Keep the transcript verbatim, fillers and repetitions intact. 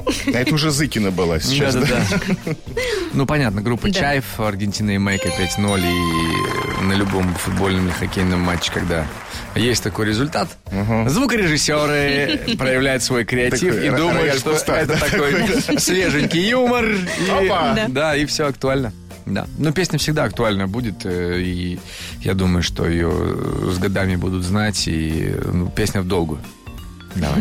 А это уже Зыкина была сейчас, да? Да-да-да. Ну, понятно, группа «Чайф», Аргентина и Мейка пять ноль. И на любом футбольном или хоккейном матче, когда есть такой результат, угу. звукорежиссеры проявляют свой креатив такой, и думают, что пуста, это да, такой, такой свеженький юмор. И, да. да, и все актуально. Да. Но песня всегда актуальна будет, и я думаю, что ее с годами будут знать, и ну, песня в долгу. Давай.